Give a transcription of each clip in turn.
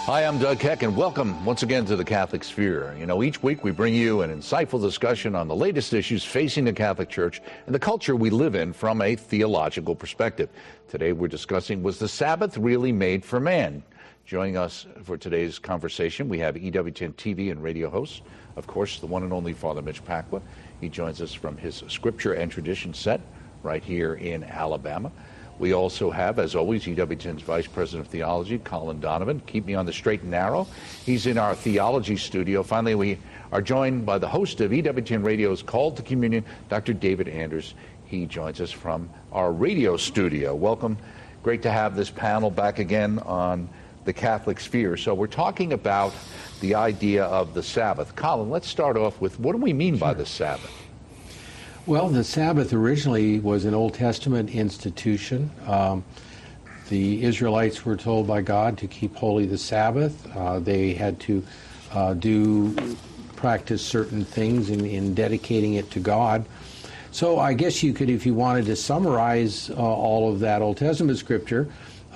Hi, I'm Doug Keck, and welcome once again to the Catholic Sphere. You know, each week we bring you an insightful discussion on the latest issues facing the Catholic Church and the culture we live in from a theological perspective. Today we're discussing, was the Sabbath really made for man? Joining us for today's conversation, we have EWTN TV and radio host, of course, the one and only Father Mitch Pacwa. He joins us from his Scripture and Tradition set right here in Alabama. We also have, as always, EWTN's Vice President of Theology, Colin Donovan. Keep me on the straight and narrow. He's in our theology studio. Finally, we are joined by the host of EWTN Radio's Call to Communion, Dr. David Anders. He joins us from our radio studio. Welcome. Great to have this panel back again on the Catholic Sphere. So we're talking about the idea of the Sabbath. Colin, let's start off with, what do we mean by the Sabbath? Well, the Sabbath originally was an Old Testament institution. The Israelites were told by God to keep holy the Sabbath. They had to practice certain things in dedicating it to God. So I guess you could, if you wanted to summarize all of that Old Testament scripture,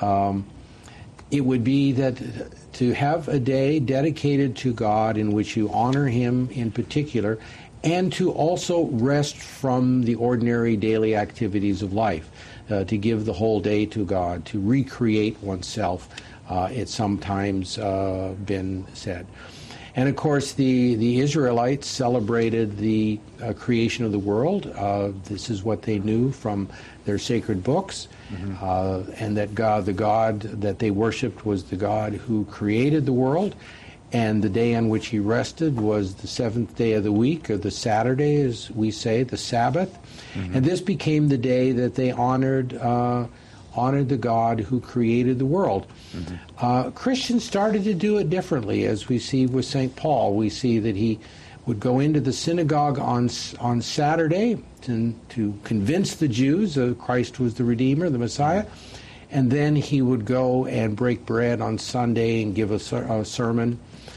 it would be that to have a day dedicated to God in which you honor Him in particular, and to also rest from the ordinary daily activities of life, to give the whole day to God, to recreate oneself, it's sometimes been said. And of course, the Israelites celebrated the creation of the world. This is what they knew from their sacred books, and that God, the God that they worshipped, was the God who created the world. And the day on which He rested was the seventh day of the week, or the Saturday, as we say, the Sabbath. And this became the day that they honored the God who created the world. Christians started to do it differently, as we see with St. Paul. We see that he would go into the synagogue on Saturday to convince the Jews that Christ was the Redeemer, the Messiah. And then he would go and break bread on Sunday and give a sermon.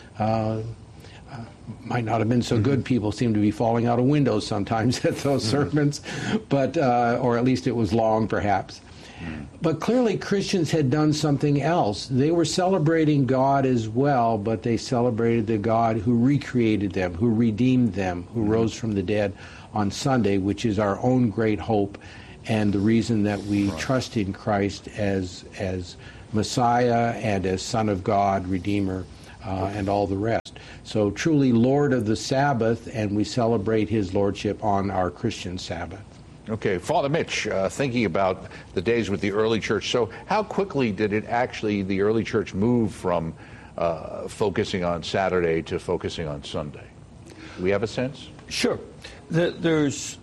Might not have been so good. People seem to be falling out of windows sometimes at those sermons, but or at least it was long, perhaps. But clearly Christians had done something else. They were celebrating God as well, but they celebrated the God who recreated them, who redeemed them, who rose from the dead on Sunday, which is our own great hope and the reason that we trust in Christ as Messiah and as Son of God, Redeemer, and all the rest. So truly Lord of the Sabbath, and we celebrate His Lordship on our Christian Sabbath. Okay, Father Mitch, thinking about the days with the early church, so how quickly did the early church move from focusing on Saturday to focusing on Sunday? Do we have a sense? Sure. There's,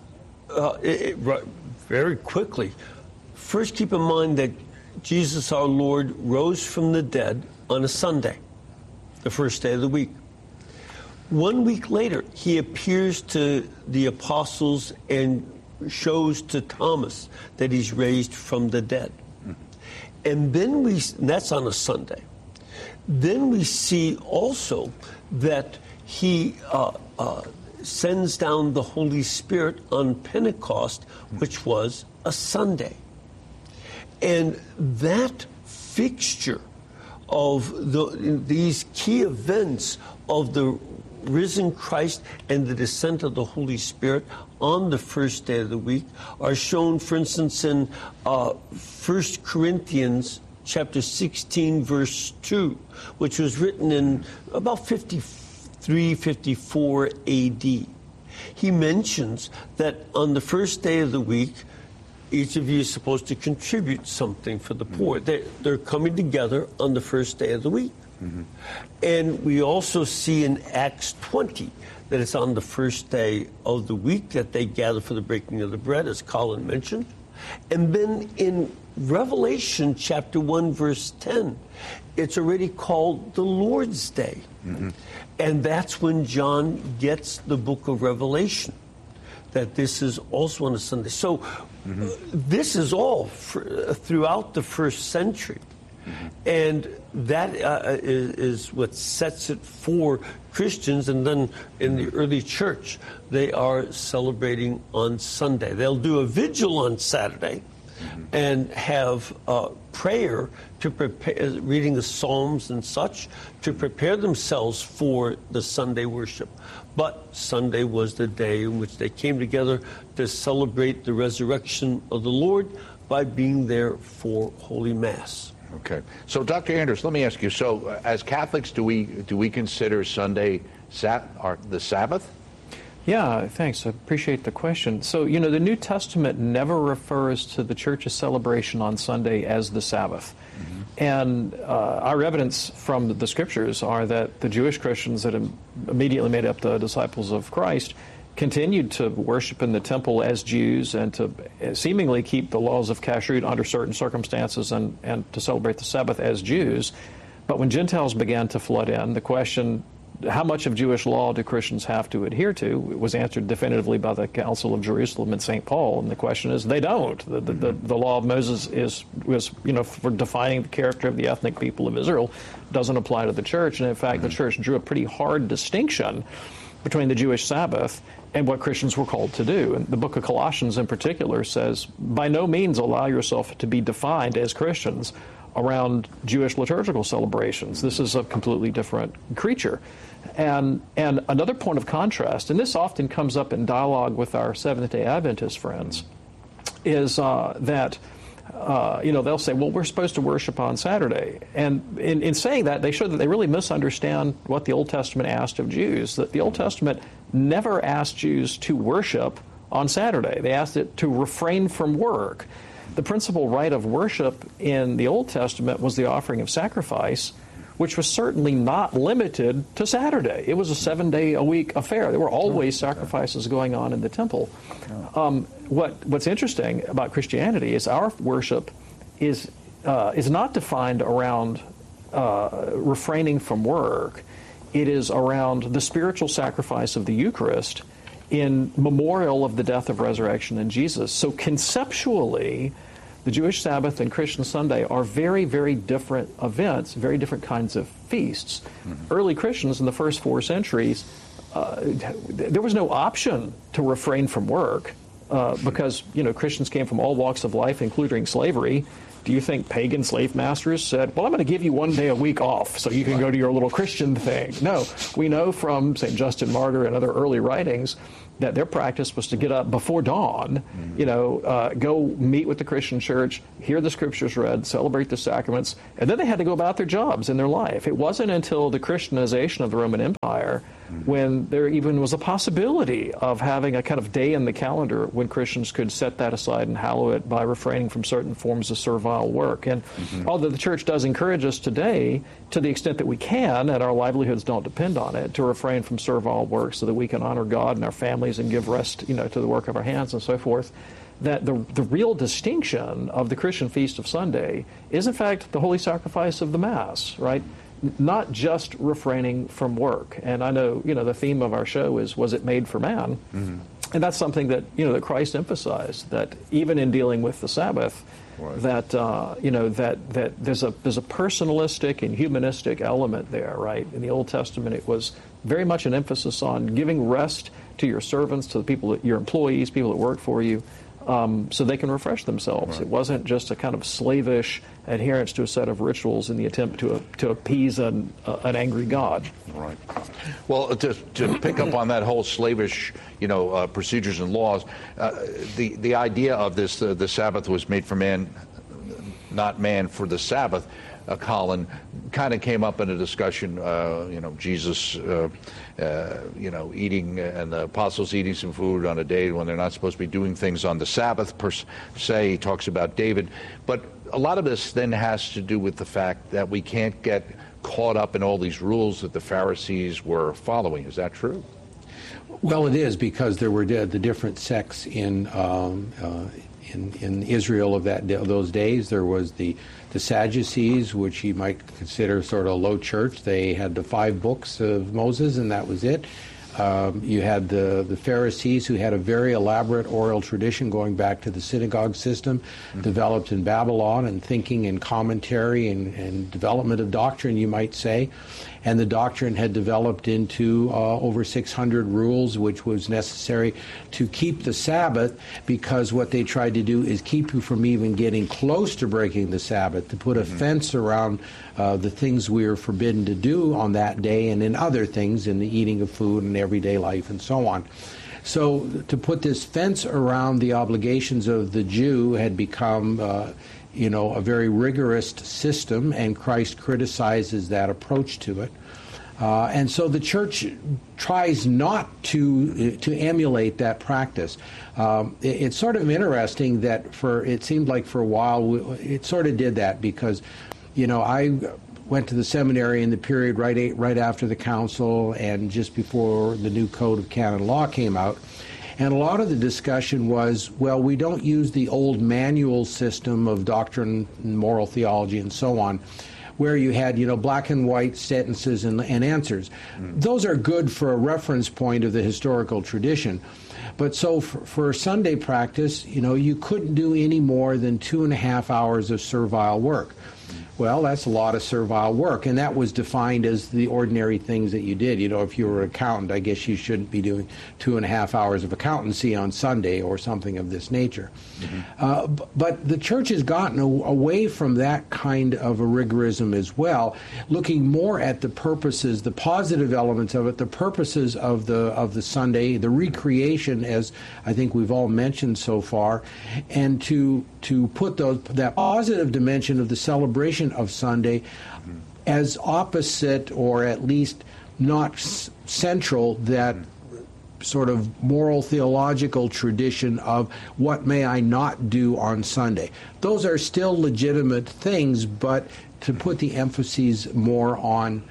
very quickly, first keep in mind that Jesus our Lord rose from the dead on a Sunday, the first day of the week. 1 week later, He appears to the apostles and shows to Thomas that He's raised from the dead. And then that's on a Sunday. Then we see also that He sends down the Holy Spirit on Pentecost, which was a Sunday. And that fixture of these key events of the risen Christ and the descent of the Holy Spirit on the first day of the week are shown, for instance, in 1 Corinthians chapter 16, verse 2, which was written in about 53, 54 A.D. He mentions that on the first day of the week, each of you is supposed to contribute something for the poor. They're coming together on the first day of the week. And we also see in Acts 20 that it's on the first day of the week that they gather for the breaking of the bread, as Colin mentioned. And then in Revelation chapter 1, verse 10, it's already called the Lord's Day. And that's when John gets the book of Revelation, that this is also on a Sunday. So this is all throughout the first century. And that is what sets it for Christians. And then in the early church, they are celebrating on Sunday. They'll do a vigil on Saturday, and have prayer to prepare, reading the Psalms and such, to prepare themselves for the Sunday worship. But Sunday was the day in which they came together to celebrate the resurrection of the Lord by being there for Holy Mass. Okay. So, Dr. Anders, let me ask you, so as Catholics, do we consider Sunday the Sabbath? Yeah, thanks. I appreciate the question. So, the New Testament never refers to the Church's celebration on Sunday as the Sabbath. And our evidence from the Scriptures are that the Jewish Christians that immediately made up the disciples of Christ continued to worship in the temple as Jews and to seemingly keep the laws of kashrut under certain circumstances and to celebrate the Sabbath as Jews. But when Gentiles began to flood in, the question, how much of Jewish law do Christians have to adhere to, was answered definitively by the Council of Jerusalem and St. Paul. And the question is, they don't. The law of Moses was for defining the character of the ethnic people of Israel, doesn't apply to the church. And in fact, the church drew a pretty hard distinction between the Jewish Sabbath and what Christians were called to do. And the book of Colossians in particular says, by no means allow yourself to be defined as Christians around Jewish liturgical celebrations. This is a completely different creature. And another point of contrast, and this often comes up in dialogue with our Seventh-day Adventist friends, is that they'll say, well, we're supposed to worship on Saturday. And in saying that, they show that they really misunderstand what the Old Testament asked of Jews, that the Old Testament never asked Jews to worship on Saturday. They asked it to refrain from work. The principal rite of worship in the Old Testament was the offering of sacrifice, which was certainly not limited to Saturday. It was a 7-day-a-week affair. There were always sacrifices going on in the temple. What's interesting about Christianity is our worship is not defined around refraining from work. It is around the spiritual sacrifice of the Eucharist in memorial of the death of resurrection in Jesus. So conceptually, the Jewish Sabbath and Christian Sunday are very, very different events, very different kinds of feasts. Early Christians in the first 4 centuries, there was no option to refrain from work because, Christians came from all walks of life, including slavery. Do you think pagan slave masters said, well, I'm going to give you 1 day a week off so you can go to your little Christian thing? No. We know from St. Justin Martyr and other early writings that their practice was to get up before dawn, go meet with the Christian church, hear the Scriptures read, celebrate the sacraments, and then they had to go about their jobs in their life. It wasn't until the Christianization of the Roman Empire when there even was a possibility of having a kind of day in the calendar when Christians could set that aside and hallow it by refraining from certain forms of servile work. And although the church does encourage us today, to the extent that we can, and our livelihoods don't depend on it, to refrain from servile work so that we can honor God and our families and give rest, to the work of our hands and so forth, that the real distinction of the Christian feast of Sunday is, in fact, the holy sacrifice of the Mass, right? Not just refraining from work. And I know, the theme of our show is, was it made for man? And that's something that, that Christ emphasized, that even in dealing with the Sabbath, that, that there's a personalistic and humanistic element there, right? In the Old Testament, it was very much an emphasis on giving rest to your servants, to the people, your employees, people that work for you, so they can refresh themselves. It wasn't just a kind of slavish adherence to a set of rituals in the attempt to appease an angry God. Right. Well, to pick up on that whole slavish, procedures and laws, the idea of this, the Sabbath was made for man, not man for the Sabbath, Colin, kind of came up in a discussion, Jesus, eating and the apostles eating some food on a day when they're not supposed to be doing things on the Sabbath per se. He talks about David. But a lot of this then has to do with the fact that we can't get caught up in all these rules that the Pharisees were following. Is that true? Well, it is, because there were the different sects in Israel of those days. There was the Sadducees, which you might consider sort of low church. They had the 5 books of Moses, and that was it. You had the Pharisees, who had a very elaborate oral tradition going back to the synagogue system, developed in Babylon, and thinking and commentary and development of doctrine, you might say. And the doctrine had developed into over 600 rules, which was necessary to keep the Sabbath, because what they tried to do is keep you from even getting close to breaking the Sabbath, to put a fence around the things we are forbidden to do on that day, and in other things, in the eating of food and everyday life and so on. So to put this fence around the obligations of the Jew had become a very rigorous system, and Christ criticizes that approach to it. And so the church tries not to emulate that practice. It's sort of interesting that it seemed like for a while it sort of did that, because, I went to the seminary in the period right after the council and just before the new Code of Canon Law came out. And a lot of the discussion was, well, we don't use the old manual system of doctrine and moral theology and so on, where you had, black and white sentences and answers. Those are good for a reference point of the historical tradition. But so for Sunday practice, you couldn't do any more than 2.5 hours of servile work. Well, that's a lot of servile work, and that was defined as the ordinary things that you did. If you were an accountant, I guess you shouldn't be doing 2.5 hours of accountancy on Sunday or something of this nature. But the church has gotten away from that kind of a rigorism as well, looking more at the purposes, the positive elements of it, the purposes of the Sunday, the recreation, as I think we've all mentioned so far, and to put that positive dimension of the celebration of Sunday as opposite, or at least not central, that sort of moral theological tradition of what may I not do on Sunday. Those are still legitimate things, but to put the emphases more on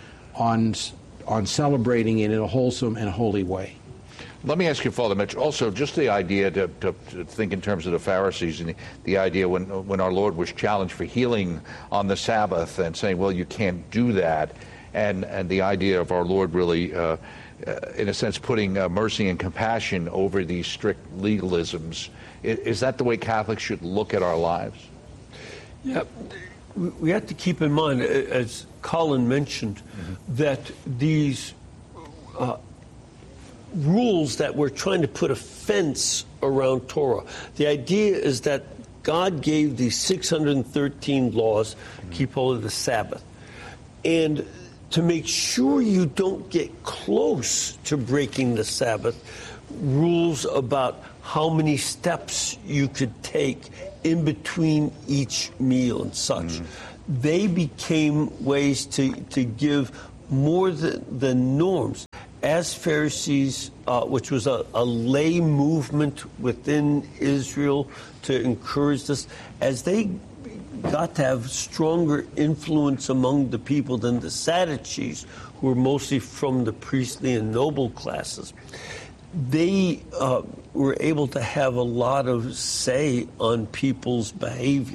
celebrating it in a wholesome and holy way. Let me ask you, Father Mitch, also just the idea to think in terms of the Pharisees, and the idea when our Lord was challenged for healing on the Sabbath and saying, well, you can't do that, and the idea of our Lord really, in a sense, putting mercy and compassion over these strict legalisms. Is that the way Catholics should look at our lives? Yeah, we have to keep in mind, as Colin mentioned, that these rules that we're trying to put a fence around Torah. The idea is that God gave these 613 laws, keep hold of the Sabbath. And to make sure you don't get close to breaking the Sabbath, rules about how many steps you could take in between each meal and such. They became ways to give more than norms. As Pharisees, which was a lay movement within Israel to encourage this, as they got to have stronger influence among the people than the Sadducees, who were mostly from the priestly and noble classes, they were able to have a lot of say on people's behavior.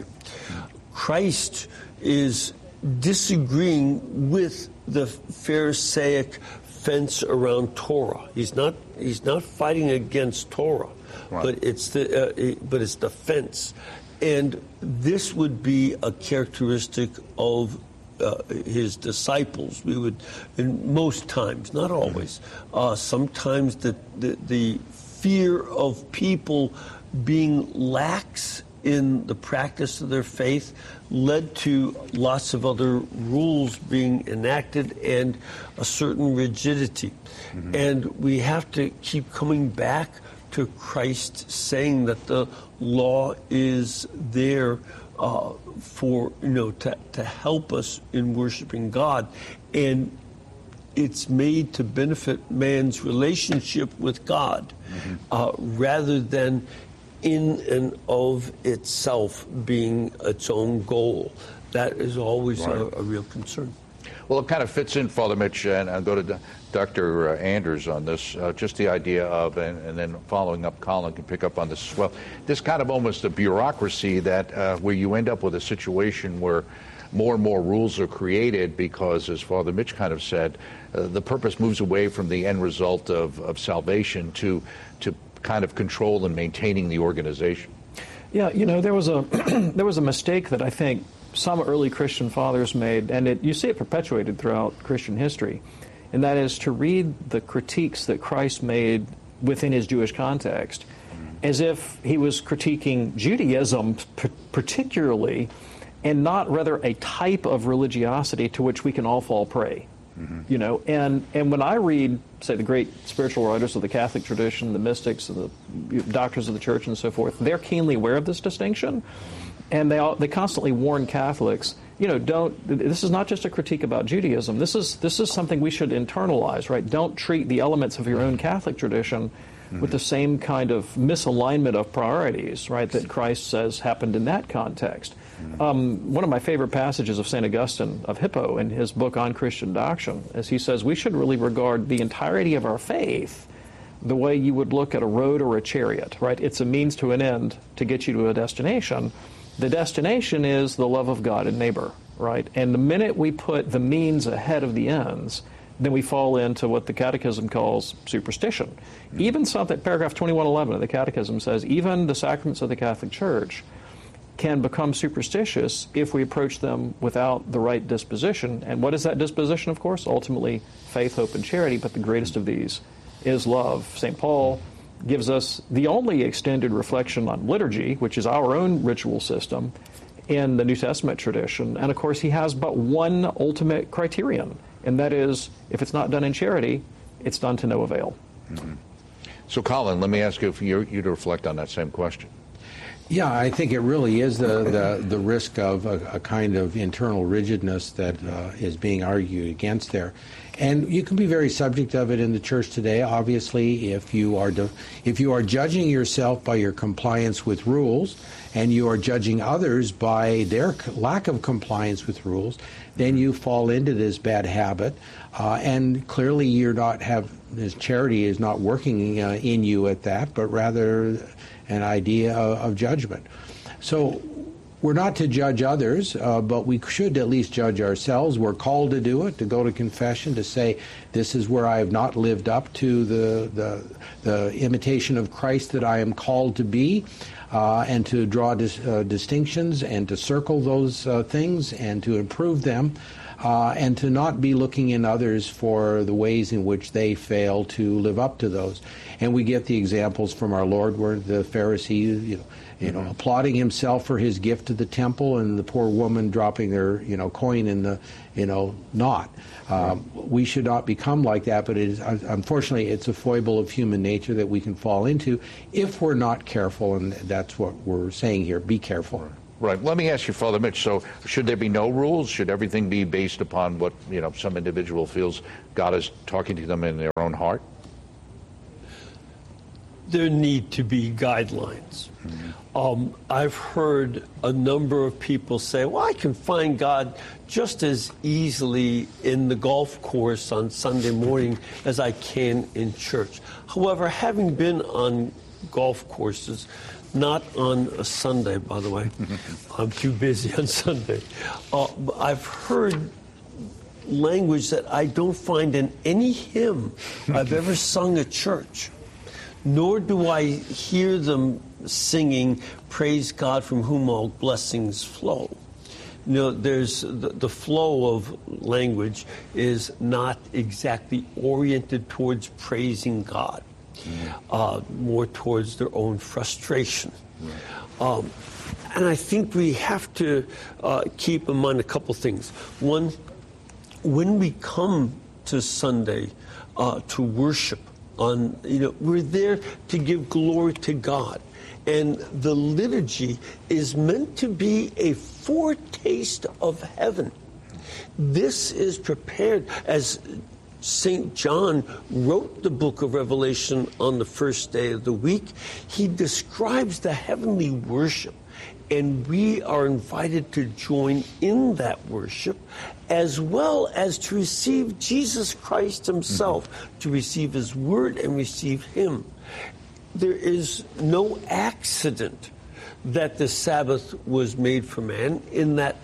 Christ is disagreeing with the Pharisaic fence around Torah. He's not fighting against Torah, right. But it's the fence, and this would be a characteristic of his disciples. We would, in most times, not always, sometimes the fear of people being lax in the practice of their faith led to lots of other rules being enacted and a certain rigidity. And we have to keep coming back to Christ saying that the law is there for, to help us in worshiping God. And it's made to benefit man's relationship with God rather than in and of itself being its own goal. That is always a real concern. Well, it kind of fits in, Father Mitch, and I'll go to Dr. Anders on this, just the idea of, and then following up, Colin can pick up on this as well, this kind of almost a bureaucracy that where you end up with a situation where more and more rules are created because, as Father Mitch kind of said, the purpose moves away from the end result of salvation to kind of control and maintaining the organization. Yeah, there was a there was a mistake that I think some early Christian fathers made, and you see it perpetuated throughout Christian history, and that is to read the critiques that Christ made within his Jewish context as if he was critiquing Judaism particularly, and not rather a type of religiosity to which we can all fall prey. And when I read, say, the great spiritual writers of the Catholic tradition, the mystics, and the doctors of the Church, and so forth, they're keenly aware of this distinction, and they constantly warn Catholics, this is not just a critique about Judaism. This is something we should internalize, right? Don't treat the elements of your own Catholic tradition with the same kind of misalignment of priorities, right, that Christ says happened in that context. One of my favorite passages of St. Augustine of Hippo in his book On Christian Doctrine is he says we should really regard the entirety of our faith the way you would look at a road or a chariot, right? It's a means to an end to get you to a destination. The destination is the love of God and neighbor, right? And the minute we put the means ahead of the ends, then we fall into what the Catechism calls superstition. Even something, paragraph 2111 of the Catechism says, even the sacraments of the Catholic Church can become superstitious if we approach them without the right disposition. And what is that disposition, of course? Ultimately, faith, hope, and charity, but the greatest of these is love. St. Paul gives us the only extended reflection on liturgy, which is our own ritual system, in the New Testament tradition. And of course, he has but one ultimate criterion, and that is, if it's not done in charity, it's done to no avail. So, Colin, let me ask you you to reflect on that same question. Yeah, I think it really is the risk of a kind of internal rigidness that is being argued against there. And you can be very subject of it in the church today. Obviously, if you are judging yourself by your compliance with rules, and you are judging others by their lack of compliance with rules, then you fall into this bad habit. And clearly, this charity is not working in you at that, but rather an idea of judgment. So we're not to judge others, but we should at least judge ourselves. We're called to do it, to go to confession, to say, this is where I have not lived up to the imitation of Christ that I am called to be, and to draw distinctions and to circle those things and to improve them, and to not be looking in others for the ways in which they fail to live up to those. And we get the examples from our Lord where the Pharisee, applauding himself for his gift to the temple, and the poor woman dropping her, coin in the, knot. We should not become like that, but it is, unfortunately, it's a foible of human nature that we can fall into if we're not careful, and that's what we're saying here, be careful. Right. Let me ask you, Father Mitch, so should there be no rules? Should everything be based upon what, some individual feels God is talking to them in their own heart? There need to be guidelines. I've heard a number of people say, well, I can find God just as easily in the golf course on Sunday morning as I can in church. However, having been on golf courses, not on a Sunday, by the way, I'm too busy on Sunday, I've heard language that I don't find in any hymn I've ever sung at church. Nor do I hear them singing, praise God from whom all blessings flow. There's the flow of language is not exactly oriented towards praising God, more towards their own frustration. And I think we have to keep in mind a couple things. One, when we come to Sunday to worship, we're there to give glory to God. And the liturgy is meant to be a foretaste of heaven. This is prepared as St. John wrote the book of Revelation on the first day of the week. He describes the heavenly worship, and we are invited to join in that worship, as well as to receive Jesus Christ himself, to receive his word and receive him. There is no accident that the Sabbath was made for man, in that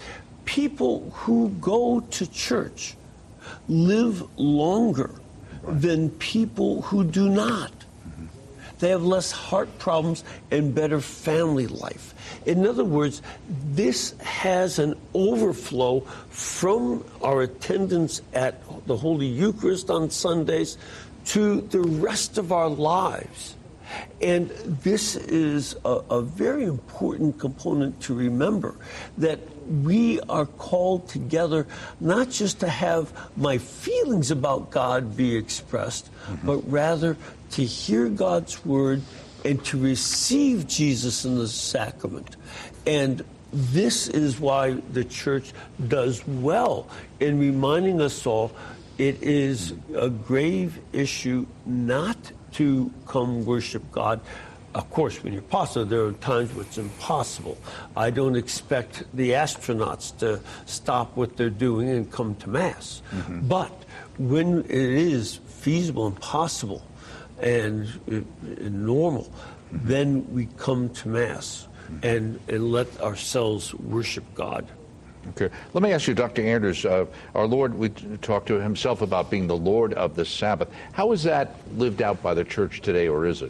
people who go to church live longer than people who do not. They have less heart problems and better family life. In other words, this has an overflow from our attendance at the Holy Eucharist on Sundays to the rest of our lives. And this is a very important component to remember, that we are called together not just to have my feelings about God be expressed, but rather to hear God's word and to receive Jesus in the sacrament. And this is why the church does well in reminding us all it is a grave issue not to come worship God. Of course, when you're possible, there are times when it's impossible. I don't expect the astronauts to stop what they're doing and come to Mass. But when it is feasible and possible and normal, then we come to Mass and let ourselves worship God. Okay. Let me ask you, Dr. Anders, our Lord, we talked to himself about being the Lord of the Sabbath. How is that lived out by the church today, or is it?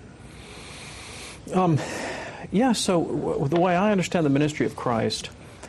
Yeah, so the way I understand the ministry of Christ,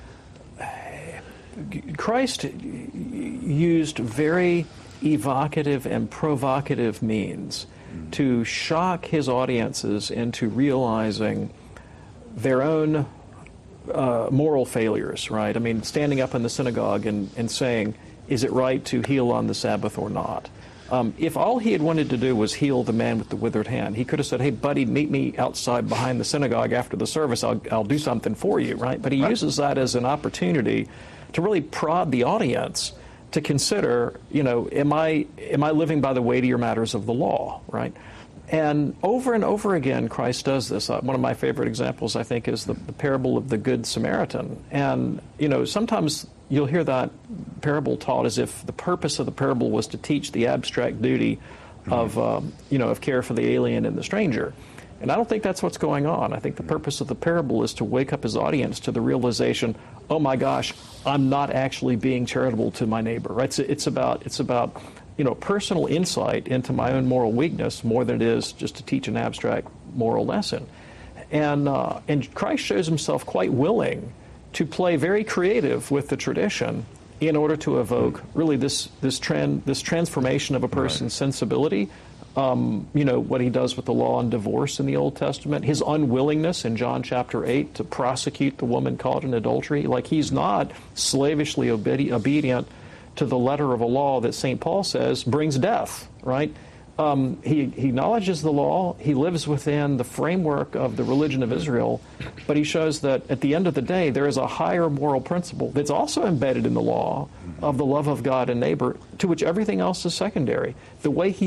Christ used very evocative and provocative means to shock his audiences into realizing their own moral failures, right? I mean, standing up in the synagogue and saying, is it right to heal on the Sabbath or not? If all he had wanted to do was heal the man with the withered hand, he could have said, hey, buddy, meet me outside behind the synagogue after the service. I'll do something for you, right? But he uses that as an opportunity to really prod the audience to consider, am I living by the weightier matters of the law, right? And over again, Christ does this. One of my favorite examples, I think, is the parable of the Good Samaritan. And, sometimes you'll hear that parable taught as if the purpose of the parable was to teach the abstract duty of care for the alien and the stranger. And I don't think that's what's going on. I think the purpose of the parable is to wake up his audience to the realization, oh my gosh, I'm not actually being charitable to my neighbor. Right? It's about personal insight into my own moral weakness more than it is just to teach an abstract moral lesson. And Christ shows himself quite willing to play very creative with the tradition in order to evoke really this transformation of a person's sensibility. What he does with the law on divorce in the Old Testament, his unwillingness in John chapter 8 to prosecute the woman caught in adultery. Like, he's not slavishly obedient to the letter of a law that St. Paul says brings death, right? He acknowledges the law, he lives within the framework of the religion of Israel, but he shows that at the end of the day, there is a higher moral principle that's also embedded in the law of the love of God and neighbor, to which everything else is secondary. The way he